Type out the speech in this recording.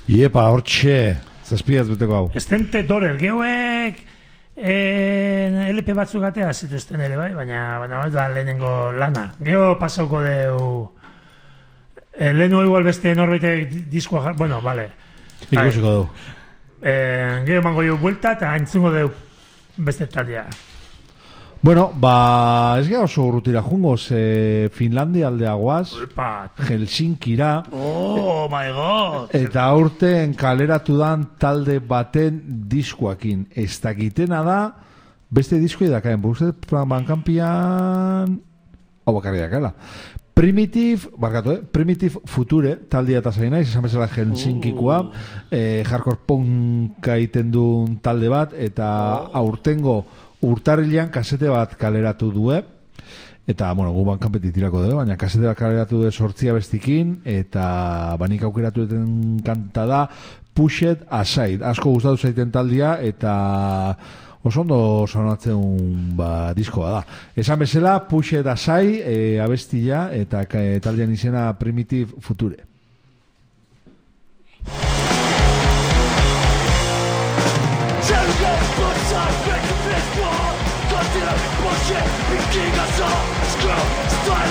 Iepa, hortxe, zazpiaz beteko hau. Estente Dorer, geuek LP batzuk atea zituzten ere, bai? Baina da lehenengo lana. Geo pasauko deu... lehenu igual beste norbaitek diskoa... Bueno, vale. Ikusiko du. Gero emango jo buelta eta entzungo deu beste taldea. Bueno, ez gara oso urrutira jungoz, Finlandia aldeagoaz, Helsinkira. Oh my god! Eta aurten kaleratu dan talde baten diskoakin. Ez dakitena da, beste diskoi dakaen, buzet, bankampian... Hau bakarri dakala. Primitive Future taldea eta zain naiz, esan bezala Helsinkikoa, hardcore punka iten duen talde bat, eta aurtengo urtarrilean kasete bat kaleratu due, eta, bueno, gu bankanpetitirako dugu, baina kasete bat kaleratu due 8 abestikin, eta banik aukeratu duten kanta da Push It Aside. Asko gustatu zaiten taldea, eta oso ondo sonatzen diskoa da. Esan bezala, Push It Aside abestia, eta taldean izena Primitive Future. Bullshit, picking us up, screw, style